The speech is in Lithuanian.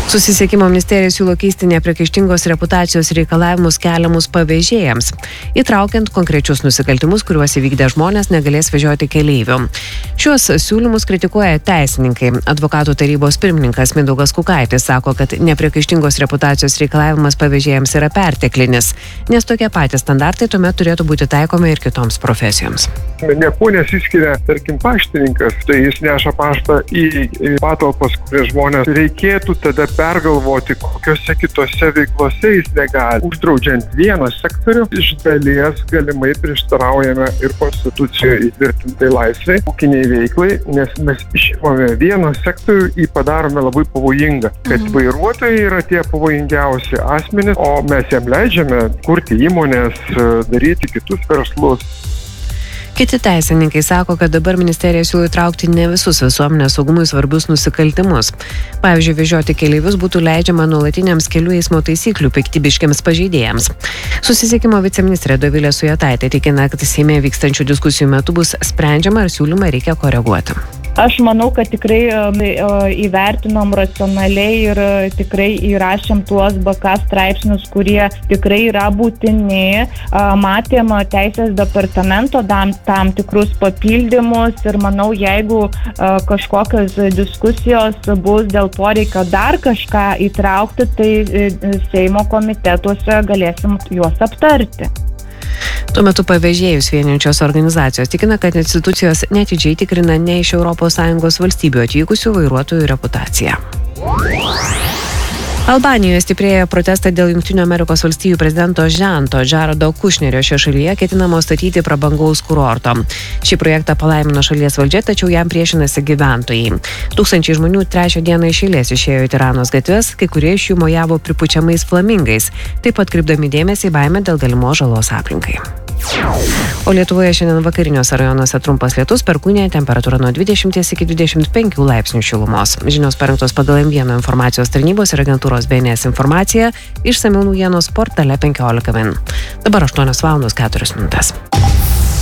Susisiekimo ministerija siūlo keisti nepriekaištingos reputacijos reikalavimus keliamus pavėžėjams, įtraukiant konkrečius nusikaltimus, kuriuos įvykdę žmonės negalės vežioti keleivių. Šiuos siūlymus kritikuoja teisininkai. Advokatų tarybos pirmininkas Mindaugas Kukaitis sako, kad nepriekaištingos reputacijos reikalavimas pavėžėjams yra perteklinis, nes tokie patys standartai tuomet turėtų būti taikomi ir kitoms profesijoms. Niekuo nesiskiria, tarkim, paštininkas, tai jis neša paštą į patalpas, kurie žmonės reikėtų tada pergalvoti, kokiose kitose veiklose jis negali. Uždraudžiant vieną sektorių, iš dalies galimai prieštaraujame ir konstitucijoje įtvirtintai laisvai, ūkiniai veiklai, nes mes išimame vieną sektorių, jį padarome labai pavojingą, kad vairuotojai yra tie pavojingiausi asmenys, o mes jam leidžiame kurti įmonės, daryti kitus verslus. Kiti teisininkai sako, kad dabar ministerija siūlo įtraukti ne visus visuomenės saugumui svarbius nusikaltimus. Pavyzdžiui, vežioti keleivius būtų leidžiama nuolatiniams kelių eismo taisyklių piktybiškiams pažeidėjams. Susisiekimo viceministrė Dovilė Sujetaitė tikina, kad Seime vykstančių diskusijų metu bus sprendžiama, ar siūlymą reikia koreguoti. Aš manau, kad tikrai įvertinom racionaliai ir tikrai įrašėm tuos BK straipsnius, kurie tikrai yra būtini. Matėm teisės departamento tam tikrus papildymus ir manau, jeigu kažkokios diskusijos bus dėl poreikio dar kažką įtraukti, tai Seimo komitetuose galėsim juos aptarti. Tuo metu pavėžėjus vieniančios organizacijos tikina, kad institucijos neatidžiai tikrina ne iš ES valstybių atvykusių vairuotojų reputaciją. Albanijoje stiprėja protestai dėl Jungtinių Amerikos valstijų prezidento Žento Džarado Kušnerio šioje šalyje ketinamo statyti prabangaus kurorto. Šį projektą palaimino šalies valdžia, tačiau jam priešinasi gyventojai. Tūkstančiai žmonių trečią dieną iš eilės išėjo į Tiranos gatves, kai kurie iš jų mojavo pripučiamais flamingais, taip pat kreipdami dėmesį į baimę dėl galimos žalos aplinkai. O Lietuvoje šiandien vakariniuose rajonuose trumpas lietus, Perkūnėje temperatūra nuo 20 iki 25 laipsnių šilumos. Žinios parengtos pagal M1 informacijos tarnybos ir agentūros BNS informacija, išsamiau naujienos portale 15 min. Dabar 8:04 min.